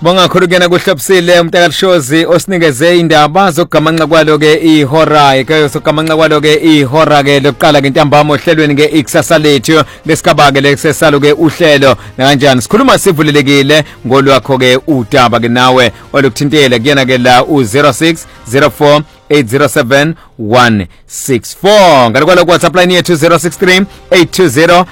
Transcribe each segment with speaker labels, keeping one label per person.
Speaker 1: Sibonga kakhulu kena kuhlobisile umntakalishozi osinikeze indaba zokugamanxa kwalo ke ihora ke sokugamanxa kwalo ke ihora ke lokuqala ke intambama ohlelweni ke ikusasa lethu lesigaba ke lesesalo ke uhlelo kanjani sikhuluma sivulelekile ngolwakho ke udaba ke nawe olukuthintele kuyena ke la u0604 807-164 ngalo kwalo WhatsApp line yethu 063 820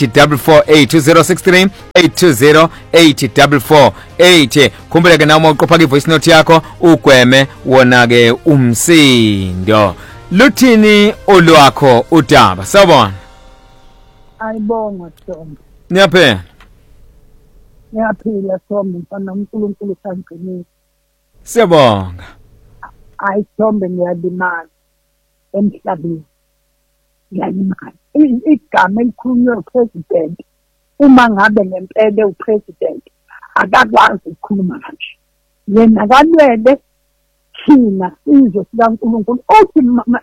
Speaker 1: 844 2063 820 844 khumbule ke noma uqopha ke voice note yakho ugweme wona ke umsindo luthini olwakho udaba sawubona
Speaker 2: ayibonga Thombe
Speaker 1: niyaphela
Speaker 2: ngiyaphila Thombe mfana uNkulunkulu sanqinisa
Speaker 1: siyabonga
Speaker 2: Thombe ngiyalimala emhlabeni ngiyalimala igama elikhulunywa president uma ngabe ngempela upresident akakwazi ukukhuluma kanje yena kalwele thina sizwe sikaNkulunkulu othi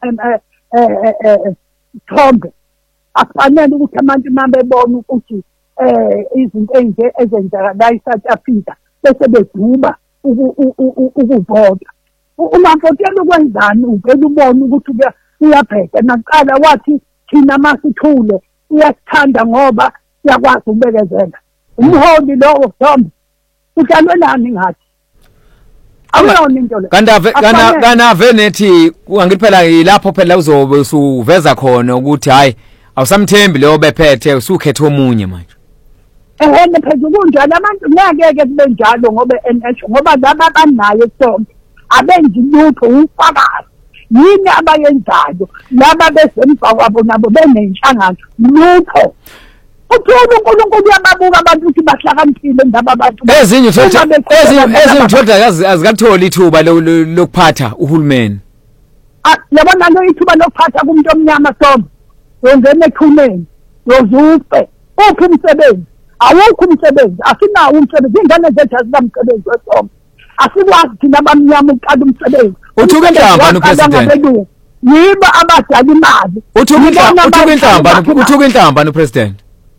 Speaker 2: Thombe afanele ukuthi abantu mabebona ukuthi izinto enje ezenzakala eSouth Africa bese beduba ukuvota uma mfotela ukwenzani uvela ubone ukuthi uyaphetha naqala wathi thina masithule uyasithanda ngoba siyakwazi ukubekezela umholi lowo Thombe uhlalwelani ngathi awuyona into le
Speaker 1: kanave nethi angithi phela lapho phela uzobe usuveza khona ukuthi hayi awusamthembi leyo bephethe usukhetha omunye manje
Speaker 2: phezulu kunjalo abantu ngeke kube njalo ngoba ngoba laba banayo Thombe abenzi lutho ufakazi yini abayenzayo laba besemva kwabo nabo benenhlangano lutho uthula uNkulunkulu yababuka abantu ukuthi bahlakaniphile ndaba abantu
Speaker 1: ezinye uthoda azikatholi ithuba lokuphatha uhulumeni
Speaker 2: yabona lo ithuba lokuphatha kumuntu omnyama Thombe wenzene ethuneni yozufe uphi umsebenzi awukho umsebenzi asinawo umsebenzi ingane zethu azinamsebenzi weThombe asikwazi thina abamnyama uqala umsebenzi
Speaker 1: uthuka inhlamba nopresident
Speaker 2: yiba abadala imali
Speaker 1: uthuka inhlamba nopresident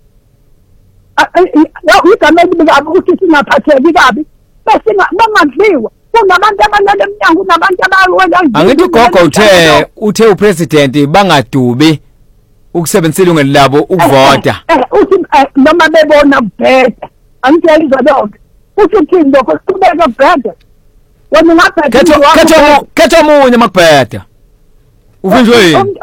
Speaker 2: igama elibikabi ukuthi singaphatheki kabi bese bangadliwa kunabantu abalala eminyango kunabantu abawela
Speaker 1: angithi ugogo uthe upresident bangadubi ukusebenzisa ilungelo labo ukuvota
Speaker 2: uthi noma bebona kubheda angiyizwa lonke uthi uthini lokho siqhubeka kubheda wena ungaphetha
Speaker 1: khetha omunye makubheda uvinjwe yini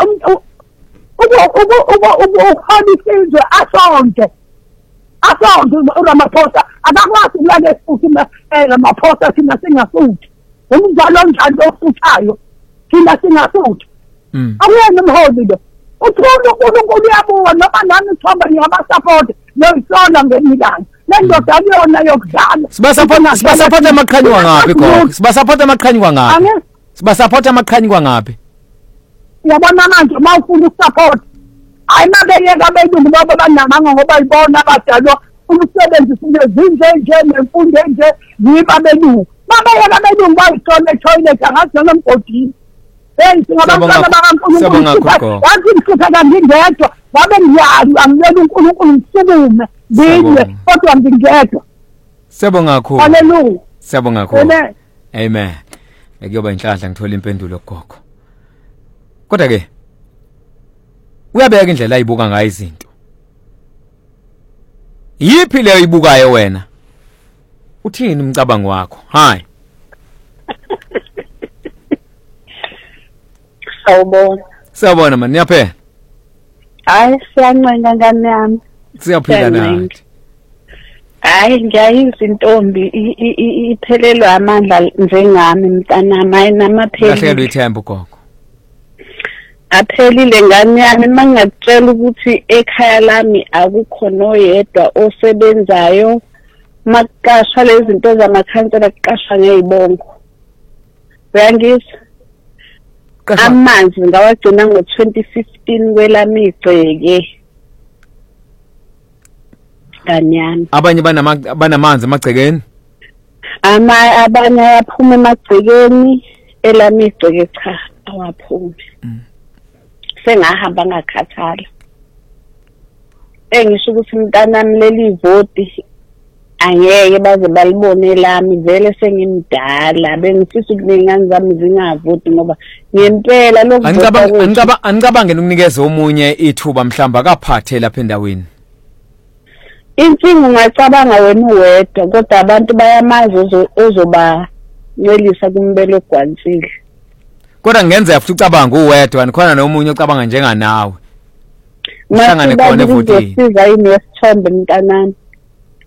Speaker 2: ukhalisizwe asonke uRamaphosa akakwazi ukulale futhi Ramaphosa thina singasuthi umzalo onjalo ofuthayo thina singasuthi awuyena umholi lo uthula uNkulunkulu uyabuka noma nani Thombe ngiyabasupport noyisola ngemilanga lendoda yona yokudlala
Speaker 1: sibasupport amaqhanywa ngapi gogo sibasupport amaqhanywa ngapi sibasupport amaqhanywa ngapi
Speaker 2: yabona manje mawufuna ukusupport ayimabeyeka belungu babo banamanga ngoba ibona abadalwa umsebenzi sinezinje nje nemfundo nje yiba belungu babeyeka belungu bayisona etoilet angathi noma emgodini singabantwana bakaNkulunkulu yazi mhlupha ngingedwa ngabe ngiyali angiyela uNkulunkulu ngisukume ngiywe kodwa ngingedwa
Speaker 1: siyabonga kakhulu
Speaker 2: haleluya
Speaker 1: siyabonga kakhulu amen kuyoba inhlanhla ngithola impendulo gogo kodwa ke uyabeka indlela ayibuka ngayo izinto yipi leyo ibukayo wena uthini umcabango wakho hayi sawubona man niyaphela
Speaker 3: hayi siyancenga ngane yami
Speaker 1: siyaphila nathi
Speaker 3: hayi ngiyayizwa intombi iphelelwa amandla njengami mntanami hayi namapheli
Speaker 1: lahlekelwe ithemba gogo
Speaker 3: aphelile ngane yami mangakutshela ukuthi ekhaya lami akukho noyedwa osebenzayo makaqasha lezi zinto zamakhansela kuqasha ngezibongo uyangizwa amanzi ngawagcina ngo-2015 kwelami igceke kanyana
Speaker 1: abanye banamanzi emagcekeni
Speaker 3: abanye ayaphuma emagcekeni elami igceke cha awaphumi sengahamba ngakhathala engisho ukuthi umntanami leli voti angeke baze balibone lami vele sengimdala bengifisa ukuthi ingane zami zingavoti ngoba ngempela
Speaker 1: Angicabange ukunikeza omunye ithuba mhlamba akaphathe lapha endaweni.
Speaker 3: Inkinga ungacabanga wena uwedwa kodwa abantu bayamazi ozoba ncelisa kumbele ogwansile.
Speaker 1: Kodwa ngenzeka futhi ucabanga uwedwa nikhona nomunye ocabanga njenganawe. Uhlangane khona evotini.
Speaker 3: Siza yini yesithombe mntanami.